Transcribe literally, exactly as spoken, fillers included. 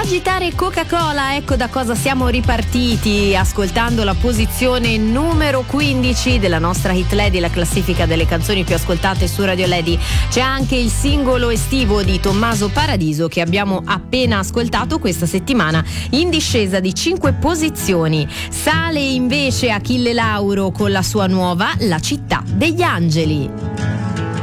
agitare Coca-Cola, ecco da cosa siamo ripartiti, ascoltando la posizione numero quindici della nostra Hit Lady, la classifica delle canzoni più ascoltate su Radio Lady. C'è anche il singolo estivo di Tommaso Paradiso che abbiamo appena ascoltato questa settimana, in discesa di cinque posizioni. Sale invece Achille Lauro con la sua nuova La città degli angeli.